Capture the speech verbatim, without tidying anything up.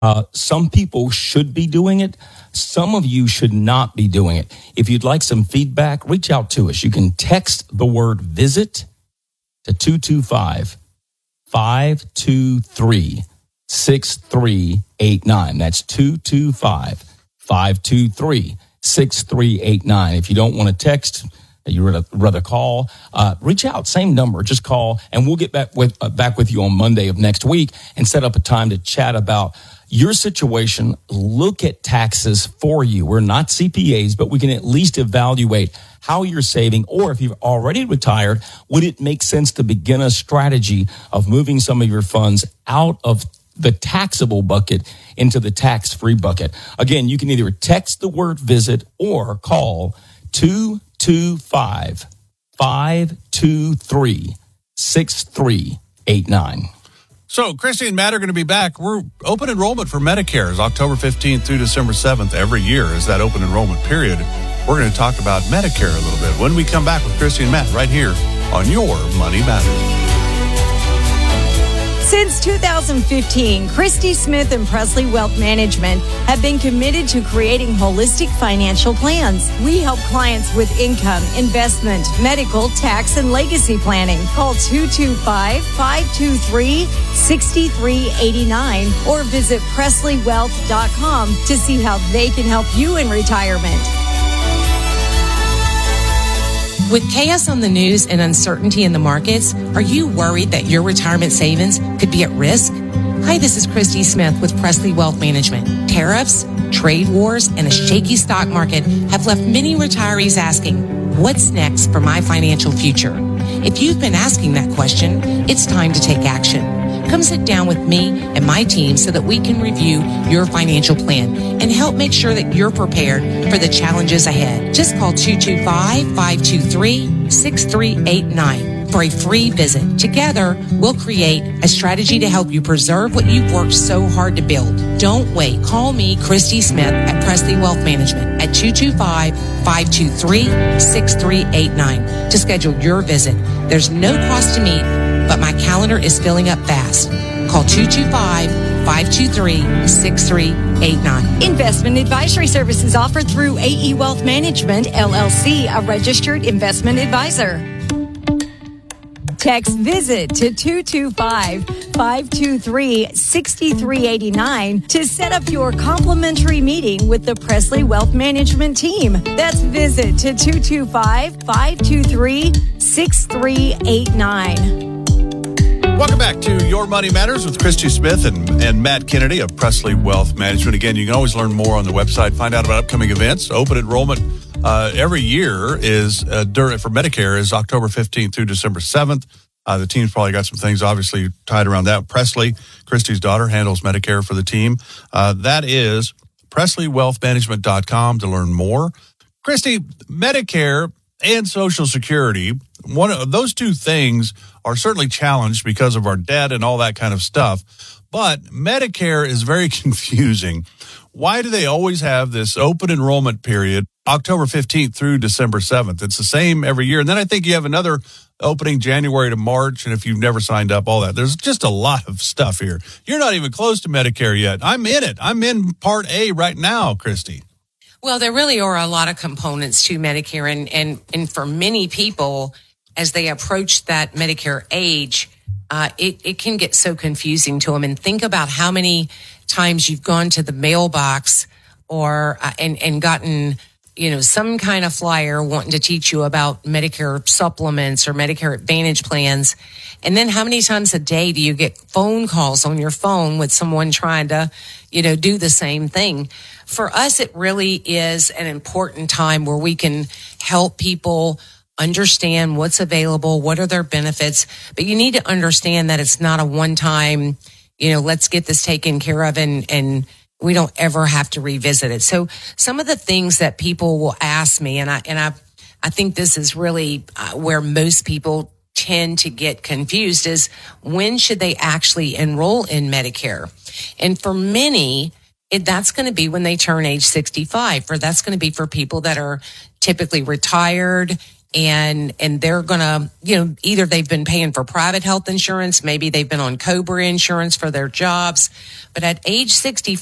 Uh, some people should be doing it. Some of you should not be doing it. If you'd like some feedback, reach out to us. You can text the word visit to two two five, five two three, six three eight nine. That's two two five, five two three, six three eight nine. If you don't want to text, you rather, rather call, uh, reach out, same number, just call, and we'll get back with, uh, back with you on Monday of next week and set up a time to chat about your situation. Look at taxes for you. We're not C P As, but we can at least evaluate how you're saving, or if you've already retired, would it make sense to begin a strategy of moving some of your funds out of the taxable bucket into the tax-free bucket? Again, you can either text the word visit or call two two five, five two three, six three eight nine. So, Christy and Matt are going to be back. We're open enrollment for Medicare is October fifteenth through December seventh. Every year is that open enrollment period. We're going to talk about Medicare a little bit when we come back with Christy and Matt right here on Your Money Matters. Since two thousand fifteen, Christy Smith and Presley Wealth Management have been committed to creating holistic financial plans. We help clients with income, investment, medical, tax, and legacy planning. Call two two five, five two three, six three eight nine or visit presley wealth dot com to see how they can help you in retirement. With chaos on the news and uncertainty in the markets, are you worried that your retirement savings could be at risk? Hi, this is Christy Smith with Presley Wealth Management. Tariffs, trade wars, and a shaky stock market have left many retirees asking, what's next for my financial future? If you've been asking that question, it's time to take action. Come sit down with me and my team so that we can review your financial plan and help make sure that you're prepared for the challenges ahead. Just call two two five, five two three, six three eight nine for a free visit. Together, we'll create a strategy to help you preserve what you've worked so hard to build. Don't wait. Call me, Christy Smith, at Presley Wealth Management at two two five, five two three, six three eight nine to schedule your visit. There's no cost to meet, but my calendar is filling up fast. Call two two five, five two three, six three eight nine. Investment advisory services offered through A E Wealth Management, L L C, a registered investment advisor. Text VISIT to two two five, five two three, six three eight nine to set up your complimentary meeting with the Presley Wealth Management team. That's VISIT to two two five, five two three, six three eight nine. Welcome back to Your Money Matters with Christy Smith and, and Matt Kennedy of Presley Wealth Management. Again, you can always learn more on the website, find out about upcoming events. Open enrollment uh, every year is uh, during, for Medicare is October fifteenth through December seventh. Uh, the team's probably got some things obviously tied around that. Presley, Christy's daughter, handles Medicare for the team. Uh, that is presley wealth management dot com to learn more. Christy, Medicare and Social Security, one of those two things are certainly challenged because of our debt and all that kind of stuff. But Medicare is very confusing. Why do they always have this open enrollment period, October fifteenth through December seventh? It's the same every year. And then I think you have another opening January to March. And if you've never signed up, all that. There's just a lot of stuff here. You're not even close to Medicare yet. I'm in it. I'm in Part A right now, Christy. Well, there really are a lot of components to Medicare. And, and, and for many people, as they approach that Medicare age, uh, it, it can get so confusing to them. And think about how many times you've gone to the mailbox or uh, and, and gotten, you know, some kind of flyer wanting to teach you about Medicare supplements or Medicare Advantage plans. And then how many times a day do you get phone calls on your phone with someone trying to, you know, do the same thing? For us, it really is an important time where we can help people understand what's available, what are their benefits. But you need to understand that it's not a one-time, you know, let's get this taken care of and, and we don't ever have to revisit it. So some of the things that people will ask me, and I, and I, I think this is really uh, where most people tend to get confused is when should they actually enroll in Medicare? And for many, it, that's going to be when they turn age sixty-five, or that's going to be for people that are typically retired, and and they're gonna, you know, either they've been paying for private health insurance, maybe they've been on COBRA insurance for their jobs, but at age sixty